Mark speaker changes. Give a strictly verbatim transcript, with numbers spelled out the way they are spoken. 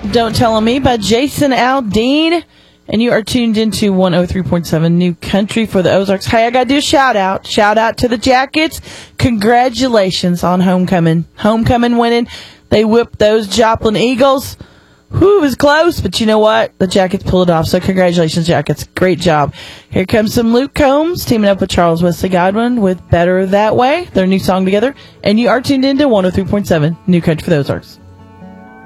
Speaker 1: Don't Tell On Me by Jason Aldean. And you are tuned into one oh three point seven New Country for the Ozarks. Hey, I got to do a shout out. Shout out to the Jackets. Congratulations on homecoming. Homecoming winning. They whipped those Joplin Eagles. Whew, it was close, but you know what? The Jackets pulled it off, so congratulations, Jackets. Great job. Here comes some Luke Combs teaming up with Charles Wesley Godwin with Better That Way, their new song together. And you are tuned into one oh three point seven New Country for the Ozarks.